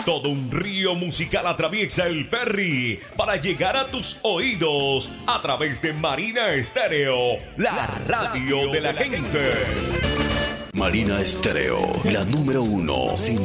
Todo un río musical atraviesa el ferry para llegar a tus oídos a través de Marina Estéreo, la radio de la gente. Marina Estéreo, la número uno, sin